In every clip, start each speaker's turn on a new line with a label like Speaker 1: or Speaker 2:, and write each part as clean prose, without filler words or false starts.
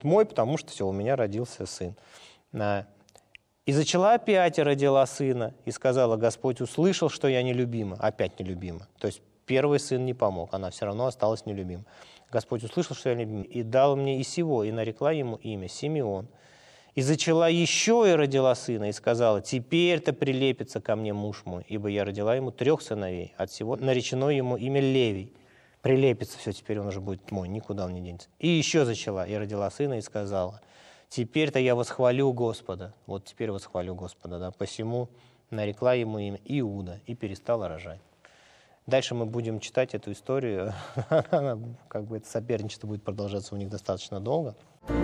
Speaker 1: мой, потому что все, у меня родился сын. И зачала опять и родила сына, и сказала: Господь услышал, что я нелюбима. Опять нелюбима. То есть первый сын не помог, она все равно осталась нелюбима. Господь услышал, что я нелюбима, и дал мне и сего, и нарекла ему имя Симеон. И зачала еще и родила сына, и сказала: теперь-то прилепится ко мне муж мой, ибо я родила ему 3 сыновей, от всего наречено ему имя Левий. Прилепится, все, теперь он уже будет мой, никуда он не денется. И еще зачала, и родила сына, и сказала: теперь-то я восхвалю Господа. Вот теперь восхвалю Господа, да. Посему нарекла ему имя Иуда и перестала рожать. Дальше мы будем читать эту историю. Как бы это соперничество будет продолжаться у них достаточно долго.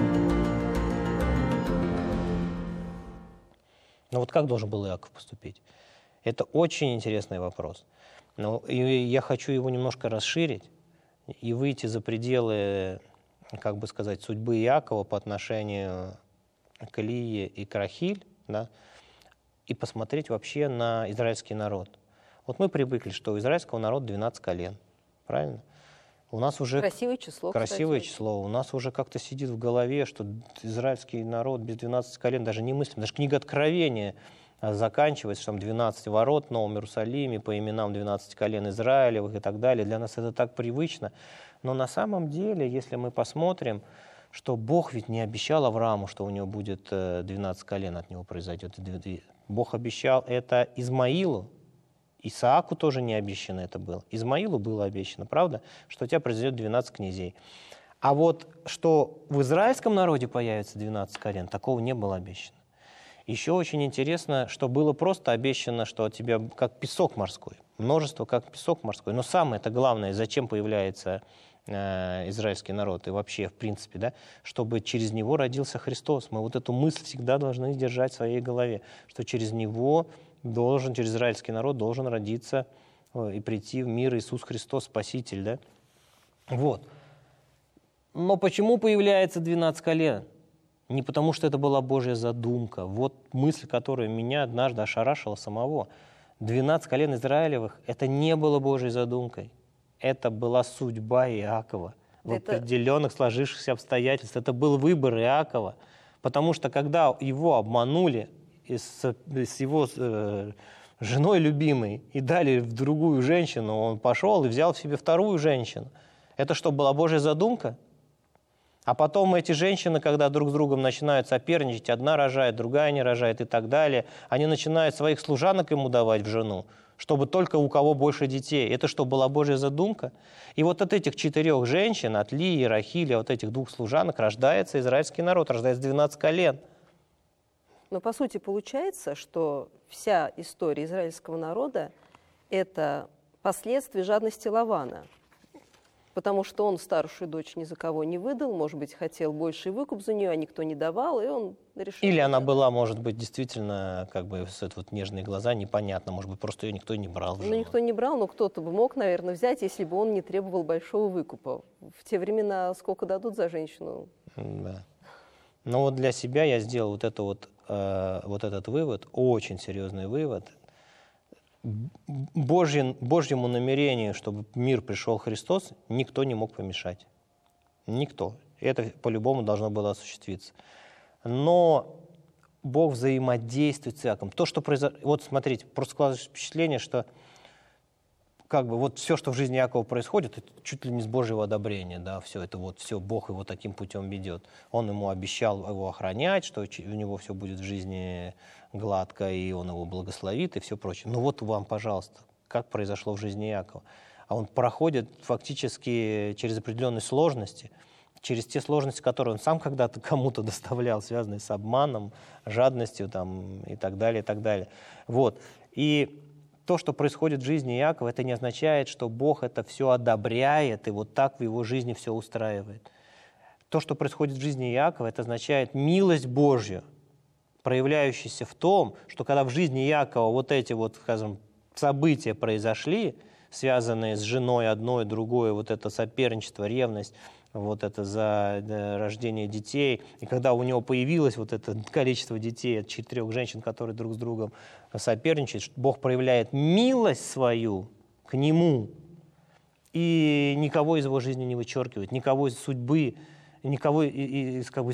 Speaker 1: Но вот как должен был Иаков поступить? Это очень интересный вопрос. Но и я хочу его немножко расширить и выйти за пределы, как бы сказать, судьбы Иакова по отношению к Лии и к Рахиль, да, и посмотреть вообще на израильский народ. Вот мы привыкли, что у израильского народа 12 колен, правильно? У нас уже
Speaker 2: красивое число.
Speaker 1: Красивое число. У нас уже как-то сидит в голове, что израильский народ без 12 колен даже не мыслим. Даже книга Откровения заканчивается, что там 12 ворот в Новом Иерусалиме по именам 12 колен Израилевых и так далее. Для нас это так привычно. Но на самом деле, если мы посмотрим, что Бог ведь не обещал Аврааму, что у него будет 12 колен, от него произойдет. Бог обещал это Измаилу. Исааку тоже не обещано это было. Измаилу было обещано, правда, что у тебя произойдет 12 князей. А вот что в израильском народе появится 12 колен, такого не было обещано. Еще очень интересно, что было просто обещано, что от тебя как песок морской, множество как песок морской. Но самое-то главное, зачем появляется израильский народ и вообще, в принципе, да, чтобы через него родился Христос. Мы вот эту мысль всегда должны держать в своей голове, что через него через израильский народ должен родиться и прийти в мир Иисус Христос, Спаситель, да? Вот. Но почему появляется 12 колен? Не потому, что это была Божья задумка. Вот мысль, которая меня однажды ошарашила самого. 12 колен Израилевых – это не было Божьей задумкой. Это была судьба Иакова в определенных сложившихся обстоятельствах. Это был выбор Иакова. Потому что когда его обманули с его женой любимой и дали в другую женщину, он пошел и взял в себе вторую женщину. Это что, была Божья задумка? А потом эти женщины, когда друг с другом начинают соперничать, одна рожает, другая не рожает и так далее, они начинают своих служанок ему давать в жену, чтобы только у кого больше детей. Это что, была Божья задумка? И вот от этих 4 женщин, от Лии, Рахили, от этих 2 служанок рождается израильский народ, рождается 12 колен.
Speaker 2: Но по сути получается, что вся история израильского народа – это последствия жадности Лавана. Потому что он старшую дочь ни за кого не выдал, может быть, хотел больший выкуп за нее, а никто не давал, и он решил...
Speaker 1: Или она была, может быть, действительно, как бы, с вот нежные глаза, непонятно, может быть, просто ее никто не брал.
Speaker 2: Ну, никто не брал, но кто-то бы мог, наверное, взять, если бы он не требовал большого выкупа. В те времена сколько дадут за женщину?
Speaker 1: Да. Но вот для себя я сделал вот этот вывод, очень серьезный вывод. Божьему намерению, чтобы в мир пришел Христос, никто не мог помешать. Никто. Это по-любому должно было осуществиться. Но Бог взаимодействует с Иаковом. То, что произошло... Вот смотрите, просто складывается впечатление, что как бы вот все, что в жизни Иакова происходит, это чуть ли не с Божьего одобрения, да, все это вот, все, Бог его таким путем ведет. Он ему обещал его охранять, что у него все будет в жизни гладко, и он его благословит, и все прочее. Ну вот вам, пожалуйста, как произошло в жизни Иакова. А он проходит фактически через определенные сложности, через те сложности, которые он сам когда-то кому-то доставлял, связанные с обманом, жадностью там, и так далее, и так далее. Вот. И то, что происходит в жизни Иакова, это не означает, что Бог это все одобряет и вот так в его жизни все устраивает. То, что происходит в жизни Иакова, это означает милость Божью, проявляющаяся в том, что когда в жизни Иакова вот эти вот, скажем, события произошли, связанные с женой одной, другой, вот это соперничество, ревность, вот это за рождение детей, и когда у него появилось вот это количество детей от 4 женщин, которые друг с другом соперничают, Бог проявляет милость свою к нему и никого из его жизни не вычеркивает, никого из судьбы, никого как бы,